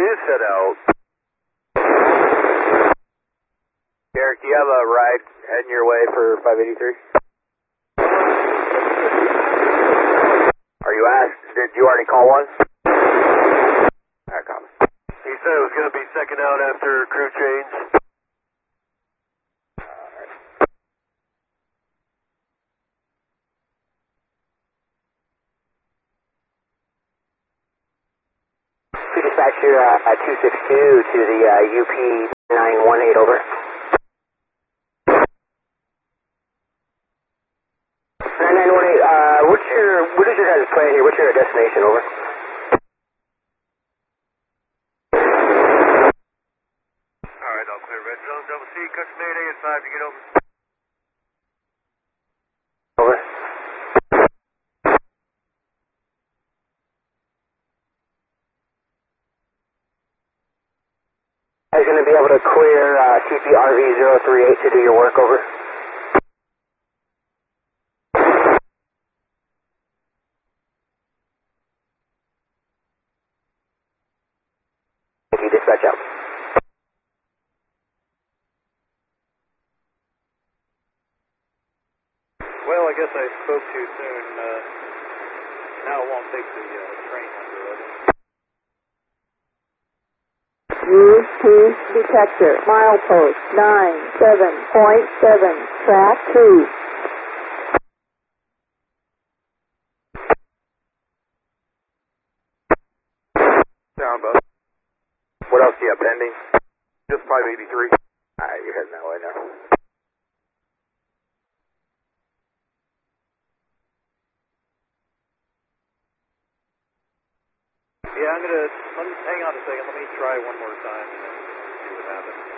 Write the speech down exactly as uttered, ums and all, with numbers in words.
you set out? Derek, do you have a ride heading your way for five eighty-three? Are you asked? Did you already call one? Alright, copy. He said it was going to be second out after crew change. Dispatcher uh, two six two to the uh, U P nine one eight, over. nine nine one eight, uh, what's your, what is your guys' plan here? What's your destination, over? Alright, all clear. Red Zone, double C, custom Mayday at five to get over. Over. Are you going to be able to clear uh, C P R V zero three eight to do your work, over? Thank you, dispatch out. Well, I guess I spoke too soon. Uh, now it won't take the uh, train number of it. U P detector, milepost nine seven point seven, track two. Down, bud. What else do you have pending? Just five eighty-three. Alright, you're heading that way now. Yeah, I'm gonna, let me, hang on a second, let me try one more time and then see what happens.